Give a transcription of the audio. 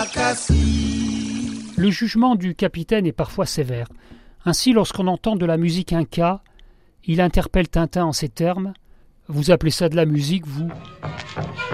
Le jugement du capitaine est parfois sévère. Ainsi, lorsqu'on entend de la musique inca, il interpelle Tintin en ces termes : « Vous appelez ça de la musique, vous ?